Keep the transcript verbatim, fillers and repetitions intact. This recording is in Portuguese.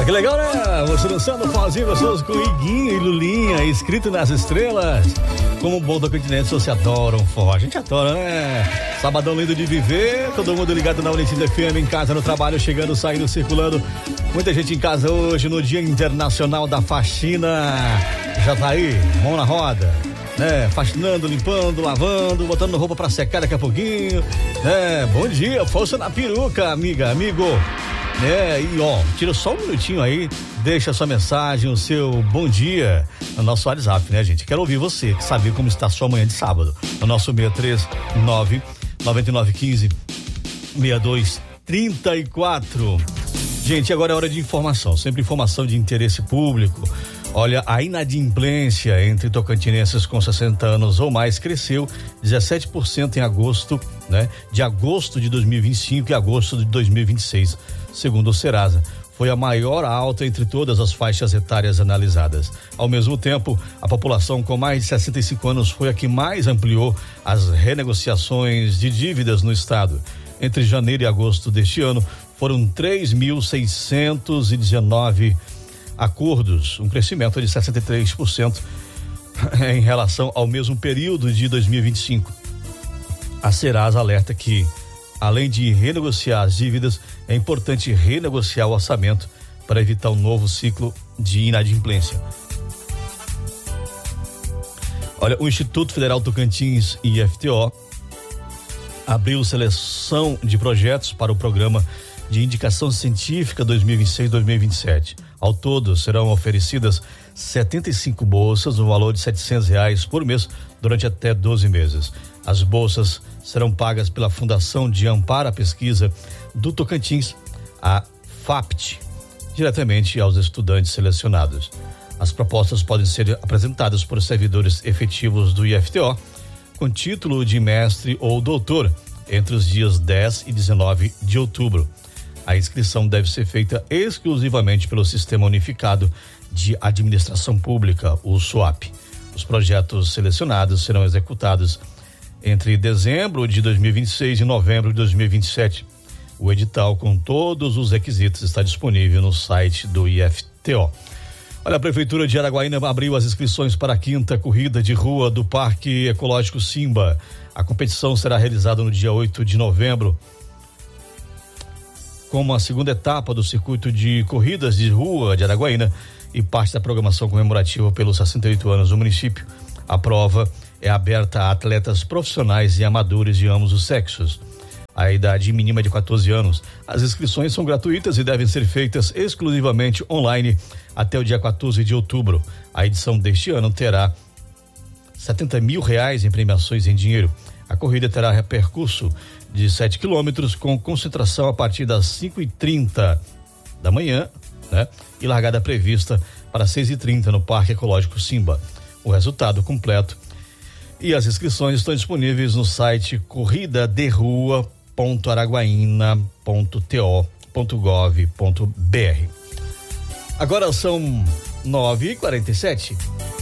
Ah, que legal, né? Você dançando forrozinho gostoso com Iguinho e Lulinha, escrito nas estrelas. Como um bom tocantinense, você adora um forró. A gente adora, né? Sabadão lindo de viver, todo mundo ligado na Unicida F M, em casa, no trabalho, chegando, saindo, circulando. Muita gente em casa hoje, no Dia Internacional da Faxina. Já tá aí, mão na roda, né? Faxinando, limpando, lavando, botando roupa pra secar daqui a pouquinho, né? Bom dia, força na peruca, amiga, amigo. É, e ó, tira só um minutinho aí, deixa sua mensagem, o seu bom dia no nosso WhatsApp, né, gente? Quero ouvir você, saber como está a sua manhã de sábado. No nosso seis três nove, nove nove um cinco, seis dois três quatro. Gente, agora é hora de informação, sempre informação de interesse público. Olha, a inadimplência entre tocantinenses com sessenta anos ou mais cresceu dezessete por cento em agosto, né? De agosto de dois mil e vinte e cinco e agosto de dois mil e vinte e seis, segundo o Serasa. Foi a maior alta entre todas as faixas etárias analisadas. Ao mesmo tempo, a população com mais de sessenta e cinco anos foi a que mais ampliou as renegociações de dívidas no estado. Entre janeiro e agosto deste ano, foram três mil seiscentos e dezenove acordos, um crescimento de sessenta e três por cento em relação ao mesmo período de dois mil e vinte e cinco. A Serasa alerta que, além de renegociar as dívidas, é importante renegociar o orçamento para evitar um novo ciclo de inadimplência. Olha, o Instituto Federal Tocantins I F T O abriu seleção de projetos para o programa de indicação científica dois mil e vinte e seis dois mil e vinte e sete. Ao todo, serão oferecidas setenta e cinco bolsas, no valor de setecentos reais por mês, durante até doze meses. As bolsas serão pagas pela Fundação de Amparo à Pesquisa do Tocantins, a FAPT, diretamente aos estudantes selecionados. As propostas podem ser apresentadas por servidores efetivos do I F T O, com título de mestre ou doutor, entre os dias dez e dezenove de outubro. A inscrição deve ser feita exclusivamente pelo Sistema Unificado de Administração Pública, o SUAP. Os projetos selecionados serão executados entre dezembro de dois mil e vinte e seis e novembro de dois mil e vinte e sete. O edital com todos os requisitos está disponível no site do I F T O. Olha, a Prefeitura de Araguaína abriu as inscrições para a quinta corrida de rua do Parque Ecológico Simba. A competição será realizada no dia oito de novembro. Como a segunda etapa do circuito de corridas de rua de Araguaína e parte da programação comemorativa pelos sessenta e oito anos do município. A prova é aberta a atletas profissionais e amadores de ambos os sexos. A idade mínima é de quatorze anos. As inscrições são gratuitas e devem ser feitas exclusivamente online até o dia quatorze de outubro. A edição deste ano terá setenta mil reais em premiações em dinheiro. A corrida terá percurso de sete quilômetros, com concentração a partir das cinco e trinta da manhã, né? E largada prevista para seis e trinta no Parque Ecológico Simba. O resultado completo e as inscrições estão disponíveis no site corrida de rua ponto araguaína ponto t o ponto gov ponto b r. Agora são nove e quarenta e sete.